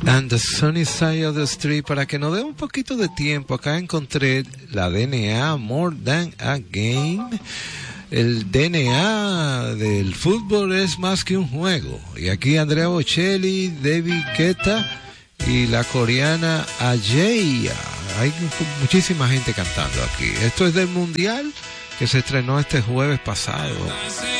And the Sunny Side of the Street. Para que nos dé un poquito de tiempo, acá encontré la DNA, More Than a Game. El DNA del fútbol es más que un juego. Y aquí Andrea Bocelli, David Guetta y la coreana Ajeya. Hay muchísima gente cantando aquí. Esto es del Mundial que se estrenó este jueves pasado.